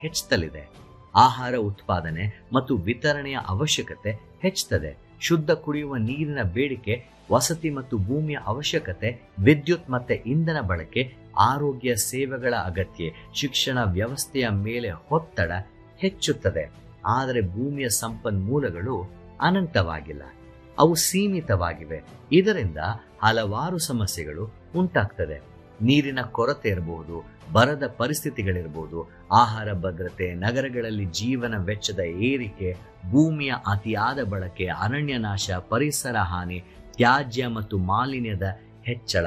ಹೆಚ್ಚುತ್ತಲಿದೆ. ಆಹಾರ ಉತ್ಪಾದನೆ ಮತ್ತು ವಿತರಣೆಯ ಅವಶ್ಯಕತೆ ಹೆಚ್ಚುತ್ತದೆ. ಶುದ್ಧ ಕುಡಿಯುವ ನೀರಿನ ಬೇಡಿಕೆ, ವಸತಿ ಮತ್ತು ಭೂಮಿಯ ಅವಶ್ಯಕತೆ, ವಿದ್ಯುತ್ ಮತ್ತೆ ಇಂಧನ ಬಳಕೆ, ಆರೋಗ್ಯ ಸೇವೆಗಳ ಅಗತ್ಯ, ಶಿಕ್ಷಣ ವ್ಯವಸ್ಥೆಯ ಮೇಲೆ ಒತ್ತಡ ಹೆಚ್ಚುತ್ತದೆ. ಆದರೆ ಭೂಮಿಯ ಸಂಪನ್ಮೂಲಗಳು ಅನಂತವಾಗಿಲ್ಲ, ಅವು ಸೀಮಿತವಾಗಿವೆ. ಇದರಿಂದ ಹಲವಾರು ಸಮಸ್ಯೆಗಳು ಉಂಟಾಗ್ತದೆ. ನೀರಿನ ಕೊರತೆ ಇರಬಹುದು, ಬರದ ಪರಿಸ್ಥಿತಿಗಳಿರಬಹುದು, ಆಹಾರ ಭದ್ರತೆ, ನಗರಗಳಲ್ಲಿ ಜೀವನ ವೆಚ್ಚದ ಏರಿಕೆ, ಭೂಮಿಯ ಅತಿಯಾದ ಬಳಕೆ, ಅರಣ್ಯ ನಾಶ, ಪರಿಸರ ಹಾನಿ, ತ್ಯಾಜ್ಯ ಮತ್ತು ಮಾಲಿನ್ಯದ ಹೆಚ್ಚಳ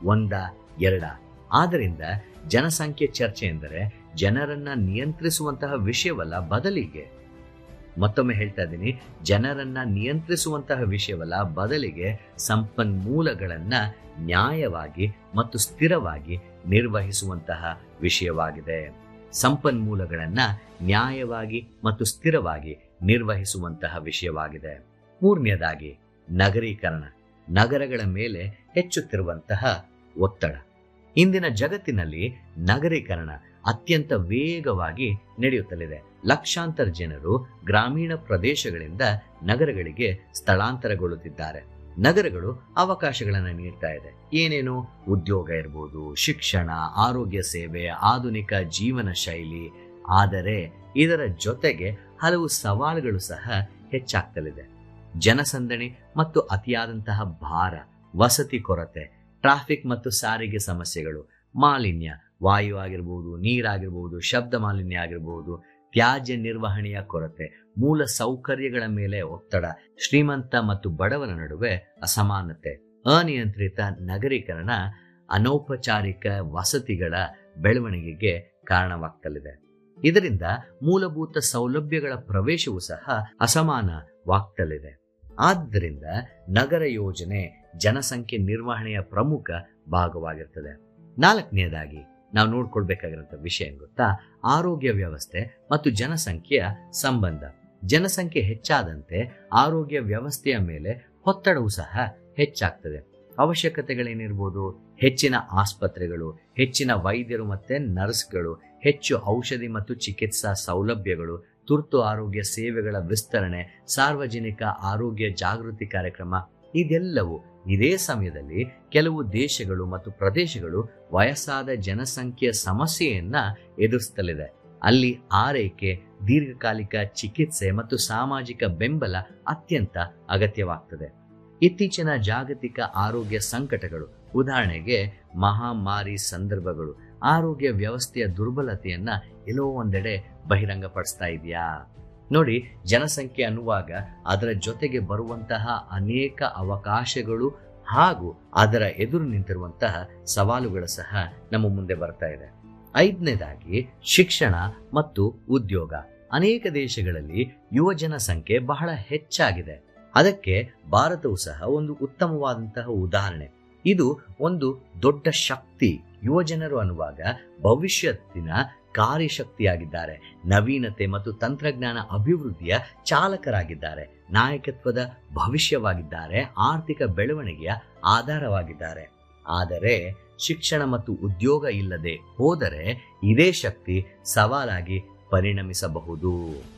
ಎರಡ. ಆದ್ದರಿಂದ ಜನಸಂಖ್ಯೆ ಚರ್ಚೆ ಎಂದರೆ ಜನರನ್ನ ನಿಯಂತ್ರಿಸುವಂತಹ ವಿಷಯವಲ್ಲ, ಬದಲಿಗೆ ಮತ್ತೊಮ್ಮೆ ಹೇಳ್ತಾ ಇದ್ದೀನಿ, ಜನರನ್ನ ನಿಯಂತ್ರಿಸುವಂತಹ ವಿಷಯವಲ್ಲ, ಬದಲಿಗೆ ಸಂಪನ್ಮೂಲಗಳನ್ನ ನ್ಯಾಯವಾಗಿ ಮತ್ತು ಸ್ಥಿರವಾಗಿ ನಿರ್ವಹಿಸುವಂತಹ ವಿಷಯವಾಗಿದೆ. ಸಂಪನ್ಮೂಲಗಳನ್ನ ನ್ಯಾಯವಾಗಿ ಮತ್ತು ಸ್ಥಿರವಾಗಿ ನಿರ್ವಹಿಸುವಂತಹ ವಿಷಯವಾಗಿದೆ. ಮೂರನೆಯದಾಗಿ ನಗರೀಕರಣ, ನಗರಗಳ ಮೇಲೆ ಹೆಚ್ಚುತ್ತಿರುವಂತಹ ಒತ್ತಡ. ಇಂದಿನ ಜಗತ್ತಿನಲ್ಲಿ ನಗರೀಕರಣ ಅತ್ಯಂತ ವೇಗವಾಗಿ ನಡೆಯುತ್ತಲಿದೆ. ಲಕ್ಷಾಂತರ ಜನರು ಗ್ರಾಮೀಣ ಪ್ರದೇಶಗಳಿಂದ ನಗರಗಳಿಗೆ ಸ್ಥಳಾಂತರಗೊಳ್ಳುತ್ತಿದ್ದಾರೆ. ನಗರಗಳು ಅವಕಾಶಗಳನ್ನು ನೀಡ್ತಾ ಇದೆ. ಏನೇನು? ಉದ್ಯೋಗ ಇರಬಹುದು, ಶಿಕ್ಷಣ, ಆರೋಗ್ಯ ಸೇವೆ, ಆಧುನಿಕ ಜೀವನ ಶೈಲಿ. ಆದರೆ ಇದರ ಜೊತೆಗೆ ಹಲವು ಸವಾಲುಗಳು ಸಹ ಹೆಚ್ಚಾಗ್ತಲಿದೆ. ಜನಸಂದಣಿ ಮತ್ತು ಅತಿಯಾದಂತಹ ಭಾರ, ವಸತಿ ಕೊರತೆ, ಟ್ರಾಫಿಕ್ ಮತ್ತು ಸಾರಿಗೆ ಸಮಸ್ಯೆಗಳು, ಮಾಲಿನ್ಯ, ವಾಯು ಆಗಿರಬಹುದು, ನೀರಾಗಿರಬಹುದು, ಶಬ್ದ ಮಾಲಿನ್ಯ ಆಗಿರಬಹುದು, ತ್ಯಾಜ್ಯ ನಿರ್ವಹಣೆಯ ಕೊರತೆ, ಮೂಲ ಸೌಕರ್ಯಗಳ ಮೇಲೆ ಒತ್ತಡ, ಶ್ರೀಮಂತ ಮತ್ತು ಬಡವರ ನಡುವೆ ಅಸಮಾನತೆ, ಅನಿಯಂತ್ರಿತ ನಗರೀಕರಣ, ಅನೌಪಚಾರಿಕ ವಸತಿಗಳ ಬೆಳವಣಿಗೆಗೆ ಕಾರಣವಾಗ್ತಲಿದೆ. ಇದರಿಂದ ಮೂಲಭೂತ ಸೌಲಭ್ಯಗಳ ಪ್ರವೇಶವೂ ಸಹ ಅಸಮಾನವಾಗ್ತಲಿದೆ. ಆದ್ದರಿಂದ ನಗರ ಯೋಜನೆ ಜನಸಂಖ್ಯೆ ನಿರ್ವಹಣೆಯ ಪ್ರಮುಖ ಭಾಗವಾಗಿರ್ತದೆ. ನಾಲ್ಕನೆಯದಾಗಿ ನಾವು ನೋಡ್ಕೊಳ್ಬೇಕಾಗಿರುವಂಥ ವಿಷಯ ಏನು ಗೊತ್ತಾ? ಆರೋಗ್ಯ ವ್ಯವಸ್ಥೆ ಮತ್ತು ಜನಸಂಖ್ಯೆಯ ಸಂಬಂಧ. ಜನಸಂಖ್ಯೆ ಹೆಚ್ಚಾದಂತೆ ಆರೋಗ್ಯ ವ್ಯವಸ್ಥೆಯ ಮೇಲೆ ಒತ್ತಡವೂ ಸಹ ಹೆಚ್ಚಾಗ್ತದೆ. ಅವಶ್ಯಕತೆಗಳೇನಿರ್ಬೋದು? ಹೆಚ್ಚಿನ ಆಸ್ಪತ್ರೆಗಳು, ಹೆಚ್ಚಿನ ವೈದ್ಯರು ಮತ್ತೆ ನರ್ಸ್ಗಳು, ಹೆಚ್ಚು ಔಷಧಿ ಮತ್ತು ಚಿಕಿತ್ಸಾ ಸೌಲಭ್ಯಗಳು, ತುರ್ತು ಆರೋಗ್ಯ ಸೇವೆಗಳ ವಿಸ್ತರಣೆ, ಸಾರ್ವಜನಿಕ ಆರೋಗ್ಯ ಜಾಗೃತಿ ಕಾರ್ಯಕ್ರಮ. ಇದೆಲ್ಲವೂ ಇದೇ ಸಮಯದಲ್ಲಿ ಕೆಲವು ದೇಶಗಳು ಮತ್ತು ಪ್ರದೇಶಗಳು ವಯಸ್ಸಾದ ಜನಸಂಖ್ಯೆಯ ಸಮಸ್ಯೆಯನ್ನ ಎದುರಿಸುತ್ತಲಿದೆ. ಅಲ್ಲಿ ಆರೈಕೆ, ದೀರ್ಘಕಾಲಿಕ ಚಿಕಿತ್ಸೆ ಮತ್ತು ಸಾಮಾಜಿಕ ಬೆಂಬಲ ಅತ್ಯಂತ ಅಗತ್ಯವಾಗ್ತದೆ. ಇತ್ತೀಚಿನ ಜಾಗತಿಕ ಆರೋಗ್ಯ ಸಂಕಟಗಳು, ಉದಾಹರಣೆಗೆ ಮಹಾಮಾರಿ ಸಂದರ್ಭಗಳು, ಆರೋಗ್ಯ ವ್ಯವಸ್ಥೆಯ ದುರ್ಬಲತೆಯನ್ನ ಎಲ್ಲೋ ಒಂದೆಡೆ ಬಹಿರಂಗಪಡಿಸ್ತಾ ಇದೆಯಾ? ನೋಡಿ, ಜನಸಂಖ್ಯೆ ಅನ್ನುವಾಗ ಅದರ ಜೊತೆಗೆ ಬರುವಂತಹ ಅನೇಕ ಅವಕಾಶಗಳು ಹಾಗೂ ಅದರ ಎದುರು ನಿಂತಿರುವಂತಹ ಸವಾಲುಗಳು ಸಹ ನಮ್ಮ ಮುಂದೆ ಬರ್ತಾ ಇದೆ. ಐದನೇದಾಗಿ ಶಿಕ್ಷಣ ಮತ್ತು ಉದ್ಯೋಗ. ಅನೇಕ ದೇಶಗಳಲ್ಲಿ ಯುವ ಜನಸಂಖ್ಯೆ ಬಹಳ ಹೆಚ್ಚಾಗಿದೆ. ಅದಕ್ಕೆ ಭಾರತವು ಸಹ ಒಂದು ಉತ್ತಮವಾದಂತಹ ಉದಾಹರಣೆ. ಇದು ಒಂದು ದೊಡ್ಡ ಶಕ್ತಿ. ಯುವ ಜನರು ಅನ್ನುವಾಗ ಭವಿಷ್ಯತ್ತಿನ ಕಾರ್ಯಶಕ್ತಿಯಾಗಿದ್ದಾರೆ, ನವೀನತೆ ಮತ್ತು ತಂತ್ರಜ್ಞಾನ ಅಭಿವೃದ್ಧಿಯ ಚಾಲಕರಾಗಿದ್ದಾರೆ, ನಾಯಕತ್ವದ ಭವಿಷ್ಯವಾಗಿದ್ದಾರೆ, ಆರ್ಥಿಕ ಬೆಳವಣಿಗೆಯ ಆಧಾರವಾಗಿದ್ದಾರೆ. ಆದರೆ ಶಿಕ್ಷಣ ಮತ್ತು ಉದ್ಯೋಗ ಇಲ್ಲದೆ ಹೋದರೆ ಇದೇ ಶಕ್ತಿ ಸವಾಲಾಗಿ ಪರಿಣಮಿಸಬಹುದು.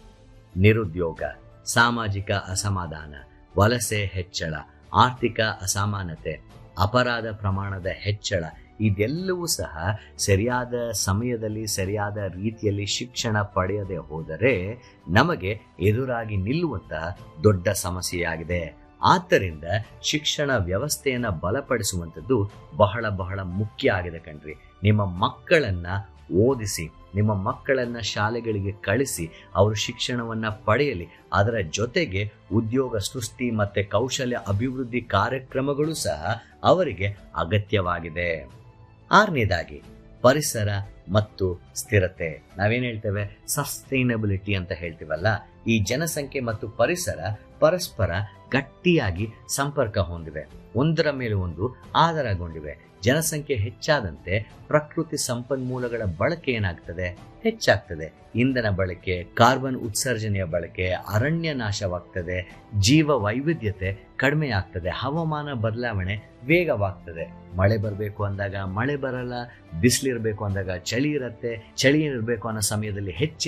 ನಿರುದ್ಯೋಗ, ಸಾಮಾಜಿಕ ಅಸಮಾಧಾನ, ವಲಸೆ ಹೆಚ್ಚಳ, ಆರ್ಥಿಕ ಅಸಮಾನತೆ, ಅಪರಾಧ ಪ್ರಮಾಣದ ಹೆಚ್ಚಳ, ಇದೆಲ್ಲವೂ ಸಹ ಸರಿಯಾದ ಸಮಯದಲ್ಲಿ ಸರಿಯಾದ ರೀತಿಯಲ್ಲಿ ಶಿಕ್ಷಣ ಪಡೆಯದೆ ಹೋದರೆ ನಮಗೆ ಎದುರಾಗಿ ನಿಲ್ಲುವಂತಹ ದೊಡ್ಡ ಸಮಸ್ಯೆಯಾಗಿದೆ. ಆದ್ದರಿಂದ ಶಿಕ್ಷಣ ವ್ಯವಸ್ಥೆಯನ್ನ ಬಲಪಡಿಸುವಂಥದ್ದು ಬಹಳ ಬಹಳ ಮುಖ್ಯ ಆಗಿದೆ ಕಣ್ರಿ. ನಿಮ್ಮ ಮಕ್ಕಳನ್ನ ಓದಿಸಿ, ನಿಮ್ಮ ಮಕ್ಕಳನ್ನ ಶಾಲೆಗಳಿಗೆ ಕಳಿಸಿ, ಅವರು ಶಿಕ್ಷಣವನ್ನ ಪಡೆಯಲಿ. ಅದರ ಜೊತೆಗೆ ಉದ್ಯೋಗ ಸೃಷ್ಟಿ ಮತ್ತೆ ಕೌಶಲ್ಯ ಅಭಿವೃದ್ಧಿ ಕಾರ್ಯಕ್ರಮಗಳು ಸಹ ಅವರಿಗೆ ಅಗತ್ಯವಾಗಿದೆ. ಆರನೇದಾಗಿ ಪರಿಸರ ಮತ್ತು ಸ್ಥಿರತೆ. ನಾವೇನ್ ಹೇಳ್ತೇವೆ? ಸಸ್ಟೈನಬಿಲಿಟಿ ಅಂತ ಹೇಳ್ತೀವಲ್ಲ. ಈ ಜನಸಂಖ್ಯೆ ಮತ್ತು ಪರಿಸರ ಪರಸ್ಪರ ಗಟ್ಟಿಯಾಗಿ ಸಂಪರ್ಕ ಹೊಂದಿವೆ, ಒಂದರ ಮೇಲೆ ಒಂದು ಆಧಾರಗೊಂಡಿವೆ. ಜನಸಂಖ್ಯೆ ಹೆಚ್ಚಾದಂತೆ ಪ್ರಕೃತಿ ಸಂಪನ್ಮೂಲಗಳ ಬಳಕೆ ಏನಾಗ್ತದೆ? ಹೆಚ್ಚಾಗ್ತದೆ. ಇಂಧನ ಬಳಕೆ, ಕಾರ್ಬನ್ ಉತ್ಸರ್ಜನೆಯ ಬಳಕೆ, ಅರಣ್ಯ ನಾಶವಾಗ್ತದೆ, ಜೀವ ವೈವಿಧ್ಯತೆ ಕಡಿಮೆ ಆಗ್ತದೆ, ಹವಾಮಾನ ಬದಲಾವಣೆ ವೇಗವಾಗ್ತದೆ. ಮಳೆ ಬರಬೇಕು ಅಂದಾಗ ಮಳೆ ಬರಲ್ಲ, ಬಿಸಿಲಿರಬೇಕು ಅಂದಾಗ ಚಳಿ ಇರುತ್ತೆ, ಚಳಿ ಇರಬೇಕು ಅನ್ನೋ ಸಮಯದಲ್ಲಿ ಹೆಚ್ಚಿನ